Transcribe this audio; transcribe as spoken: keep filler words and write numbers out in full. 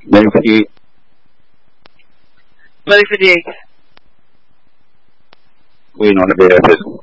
Ready for the eighth. Ready for the eighth. Waiting on the day after.